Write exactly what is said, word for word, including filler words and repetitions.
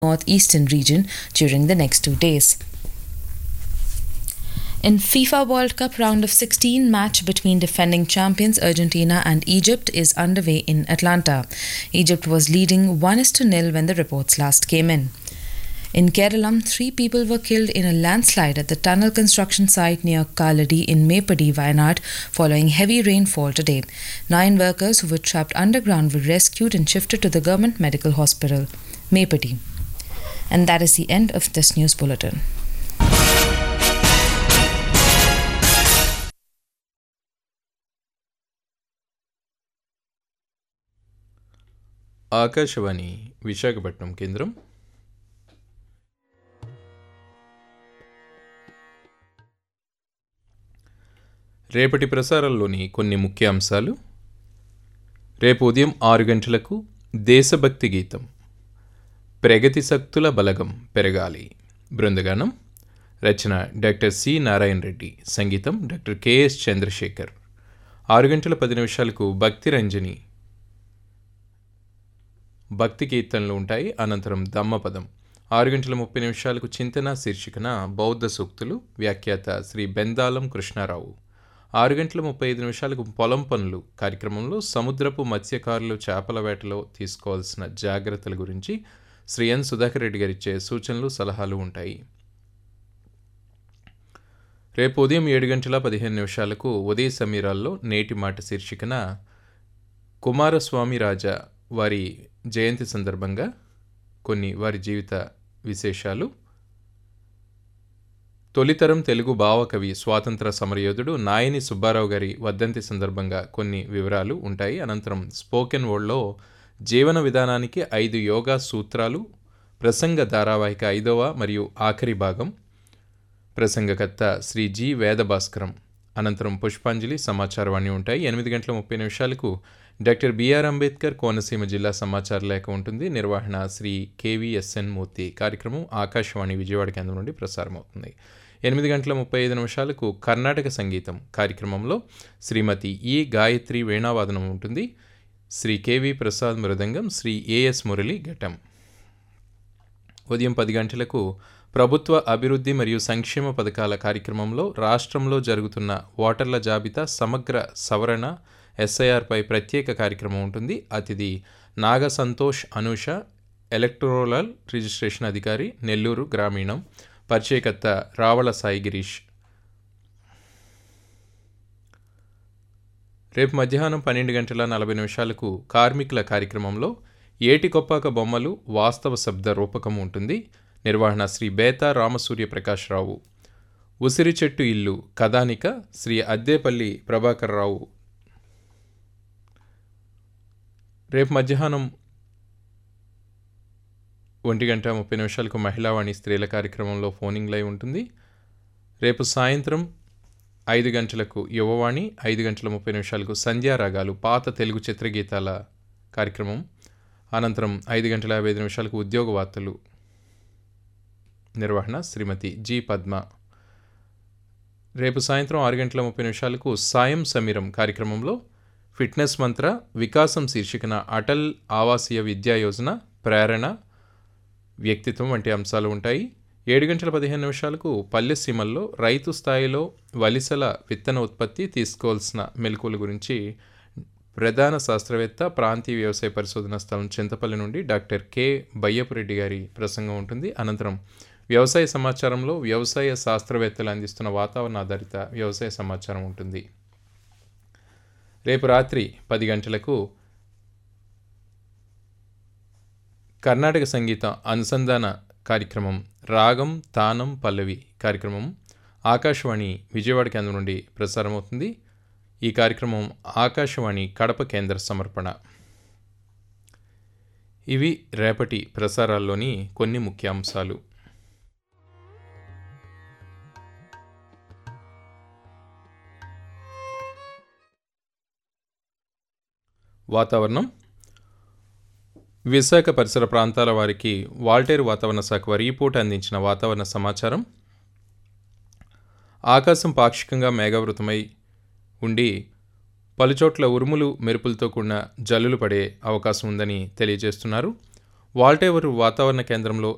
northeastern region during the next two days. In FIFA World Cup round of sixteen, match between defending champions Argentina and Egypt is underway in Atlanta. Egypt was leading one to nil when the reports last came in. In Kerala, three people were killed in a landslide at the tunnel construction site near Kaladi in Mepadi, Wayanad, following heavy rainfall today. Nine workers who were trapped underground were rescued and shifted to the government medical hospital, Mepadi. And that is the end of this news bulletin. Akashvani Visakhapatnam కేంద్రం. రేపటి ప్రసారాల్లోని కొన్ని ముఖ్య అంశాలు. రేపు ఉదయం ఆరు గంటలకు దేశభక్తి గీతం, ప్రగతి శక్తుల బలగం పెరగాలి, బృందగానం, రచన డాక్టర్ సి నారాయణ రెడ్డి, సంగీతం డాక్టర్ కెఎస్ చంద్రశేఖర్. ఆరు గంటల పది నిమిషాలకు భక్తి రంజని భక్తి కీర్తనలు ఉంటాయి. అనంతరం దమ్మపదం. ఆరు గంటల ముప్పై నిమిషాలకు చింతన శీర్షికన బౌద్ధ సూక్తులు, వ్యాఖ్యాత శ్రీ బెందాలం కృష్ణారావు. ఆరు గంటల ముప్పై ఐదు నిమిషాలకు పొలం పనులు కార్యక్రమంలో సముద్రపు మత్స్యకారులు చేపల వేటలో తీసుకోవాల్సిన జాగ్రత్తల గురించి శ్రీ ఎన్ సుధాకర్ రెడ్డి గారిచ్చే సూచనలు సలహాలు ఉంటాయి. రేపు ఉదయం ఏడు గంటల పదిహేను నిమిషాలకు ఉదయ సమీరాల్లో నేటి మాట శీర్షికన కుమారస్వామి రాజా వారి జయంతి సందర్భంగా కొన్ని వారి జీవిత విశేషాలు, తొలితరం తెలుగు భావకవి స్వాతంత్ర సమరయోధుడు నాయని సుబ్బారావు గారి వర్ధంతి సందర్భంగా కొన్ని వివరాలు ఉంటాయి. అనంతరం స్పోకెన్ వర్డ్లో జీవన విధానానికి ఐదు యోగా సూత్రాలు ప్రసంగ ధారావాహిక ఐదవ మరియు ఆఖరి భాగం, ప్రసంగకర్త శ్రీ జి వేదభాస్కరం. అనంతరం పుష్పాంజలి, సమాచారవాణి ఉంటాయి. ఎనిమిది గంటల ముప్పై నిమిషాలకు డాక్టర్ బిఆర్ అంబేద్కర్ కోనసీమ జిల్లా సమాచార లేఖ ఉంటుంది. నిర్వహణ శ్రీ కేవీఎస్ఎన్ మూర్తి. కార్యక్రమం ఆకాశవాణి విజయవాడ కేంద్రం నుండి ప్రసారం అవుతుంది. ఎనిమిది గంటల ముప్పై ఐదు నిమిషాలకు కర్ణాటక సంగీతం కార్యక్రమంలో శ్రీమతి ఈ గాయత్రి వీణావాదనం ఉంటుంది. శ్రీ కెవి ప్రసాద్ మృదంగం, శ్రీ ఏఎస్ మురళి ఘటం. ఉదయం పది గంటలకు ప్రభుత్వ అభివృద్ధి మరియు సంక్షేమ పథకాల కార్యక్రమంలో రాష్ట్రంలో జరుగుతున్న ఓటర్ల జాబితా సమగ్ర సవరణ ఎస్ఐఆర్పై ప్రత్యేక కార్యక్రమం ఉంటుంది. అతిథి నాగ సంతోష్ అనూష, ఎలక్టోరల్ రిజిస్ట్రేషన్ అధికారి, నెల్లూరు గ్రామీణం. పరిచయకర్త రావళ సాయి గిరీష్. రేపు మధ్యాహ్నం పన్నెండు గంటల నలభై నిమిషాలకు కార్మికుల కార్యక్రమంలో ఏటికొప్పాక బొమ్మలు వాస్తవ శబ్ద రూపకం ఉంటుంది. నిర్వహణ శ్రీ బేతా రామసూర్య ప్రకాశ్రావు. ఉసిరి చెట్టు ఇల్లు కథానిక శ్రీ అద్దేపల్లి ప్రభాకర్ రావు. రేపు మధ్యాహ్నం ఒంటి గంట ముప్పై నిమిషాలకు మహిళావాణి స్త్రీల కార్యక్రమంలో ఫోనింగ్ లైవ్ ఉంటుంది. రేపు సాయంత్రం ఐదు గంటలకు యువవాణి, ఐదు గంటల ముప్పై నిమిషాలకు సంధ్యారాగాలు పాత తెలుగు చిత్రగీతాల కార్యక్రమం. అనంతరం ఐదు గంటల యాభై ఐదు నిమిషాలకు ఉద్యోగ వార్తలు. నిర్వహణ శ్రీమతి జి పద్మ. రేపు సాయంత్రం ఆరు గంటల ముప్పై నిమిషాలకు సాయం సమీరం కార్యక్రమంలో ఫిట్నెస్ మంత్ర, వికాసం శీర్షికన అటల్ ఆవాసీయ విద్యా యోజన, ప్రేరణ, వ్యక్తిత్వం వంటి అంశాలు ఉంటాయి. ఏడు గంటల పదిహేను నిమిషాలకు పల్లె సీమల్లో రైతు స్థాయిలో వలిసల విత్తన ఉత్పత్తి తీసుకోవాల్సిన మెలకువల గురించి ప్రధాన శాస్త్రవేత్త, ప్రాంతీయ వ్యవసాయ పరిశోధన స్థలం చింతపల్లి నుండి డాక్టర్ కె బయ్యపురెడ్డి గారి ప్రసంగం ఉంటుంది. అనంతరం వ్యవసాయ సమాచారంలో వ్యవసాయ శాస్త్రవేత్తలు అందిస్తున్న వాతావరణ ఆధారిత వ్యవసాయ సమాచారం ఉంటుంది. రేపు రాత్రి పది గంటలకు కర్ణాటక సంగీత అనుసంధాన కార్యక్రమం రాగం తానం పల్లవి కార్యక్రమం ఆకాశవాణి విజయవాడ కేంద్రం నుండి ప్రసారమవుతుంది. ఈ కార్యక్రమం ఆకాశవాణి కడప కేంద్ర సమర్పణ. ఇవి రేపటి ప్రసారాల్లోని కొన్ని ముఖ్యాంశాలు. వాతావరణం. విశాఖ పరిసర ప్రాంతాల వారికి వాల్టేరు వాతావరణ శాఖ వారి ఈ పూట అందించిన వాతావరణ సమాచారం. ఆకాశం పాక్షికంగా మేఘావృతమై ఉండి పలుచోట్ల ఉరుములు మెరుపులతో కూడిన జల్లులు పడే అవకాశం ఉందని తెలియజేస్తున్నారు. వాల్టేరు వాతావరణ కేంద్రంలో